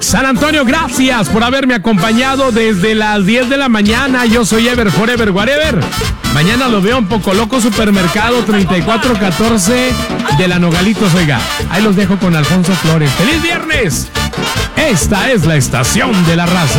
San Antonio, gracias por haberme acompañado desde las 10 de la mañana. Yo soy Ever Forever Whatever. Mañana lo veo en Poco Loco Supermercado 3414 de la Nogalitos, oiga. Ahí los dejo con Alfonso Flores. ¡Feliz viernes! Esta es la estación de la raza.